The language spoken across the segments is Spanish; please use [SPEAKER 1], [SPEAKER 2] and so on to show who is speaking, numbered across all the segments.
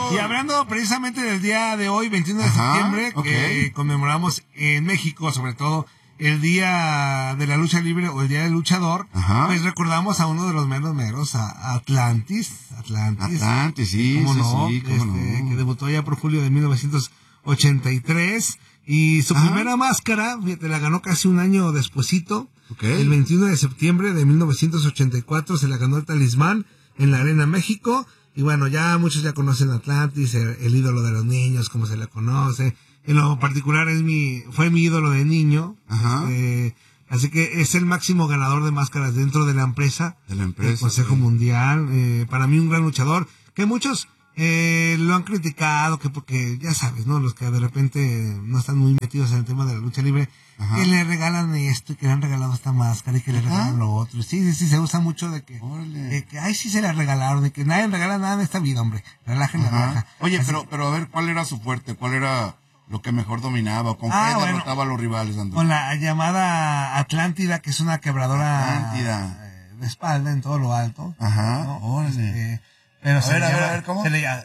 [SPEAKER 1] Y hablando precisamente del día de hoy, 21 de septiembre, que conmemoramos en México, sobre todo, el Día de la Lucha Libre o el Día del Luchador, pues recordamos a uno de los meros, a Atlantis,
[SPEAKER 2] sí,
[SPEAKER 1] ¿cómo
[SPEAKER 2] sí,
[SPEAKER 1] no?
[SPEAKER 2] sí, cómo no.
[SPEAKER 1] Que debutó ya por julio de 1983, y su primera máscara, fíjate, la ganó casi un año despuesito, el 21 de septiembre de 1984 se la ganó el Talismán en la Arena México, y bueno, ya muchos ya conocen a Atlantis, el ídolo de los niños, como se le conoce. En lo particular fue mi ídolo de niño. Así que es el máximo ganador de máscaras dentro de la empresa. El Consejo Mundial. Para mí un gran luchador. Que muchos lo han criticado, que porque ya sabes, ¿no? Los que de repente no están muy metidos en el tema de la lucha libre. Que le regalan esto y que le han regalado esta máscara y que le regalan lo otro. Sí, se usa mucho de que ay, sí se la regalaron, de que nadie regala nada en esta vida, hombre. Relajen la raja.
[SPEAKER 2] Oye, pero a ver, ¿cuál era su fuerte? ¿Cuál era lo que mejor dominaba? ¿Con qué derrotaba a los rivales, Andrés?
[SPEAKER 1] Con la llamada Atlántida, que es una quebradora de espalda en todo lo alto. ¿No?
[SPEAKER 2] Órale.
[SPEAKER 1] Pero
[SPEAKER 2] a ver, ¿cómo?
[SPEAKER 1] Se le llama,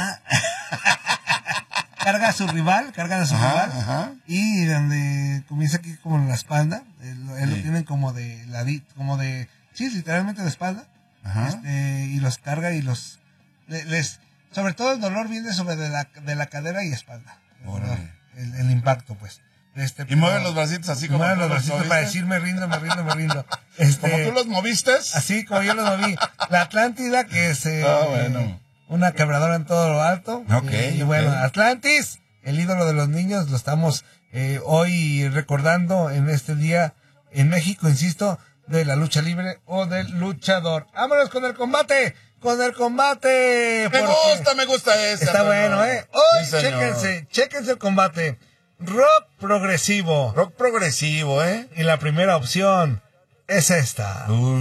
[SPEAKER 1] carga a su rival, y donde comienza aquí como en la espalda, él lo tienen como de sí, literalmente de espalda, y los carga y sobre todo el dolor viene sobre de la cadera y espalda. El impacto, pues.
[SPEAKER 2] Y mueve los bracitos así como
[SPEAKER 1] mueve los bracitos para decir me rindo.
[SPEAKER 2] ¿Como tú los moviste?
[SPEAKER 1] Así como yo los moví. La Atlántida, que es una quebradora en todo lo alto. Y bueno, Atlantis, el ídolo de los niños, lo estamos hoy recordando en este día en México, insisto, de la lucha libre o del luchador. ¡Vámonos con el combate!
[SPEAKER 2] Me gusta ese.
[SPEAKER 1] Está bueno, Hoy, sí, chéquense el combate. Rock progresivo,
[SPEAKER 2] Y
[SPEAKER 1] y la primera opción es esta.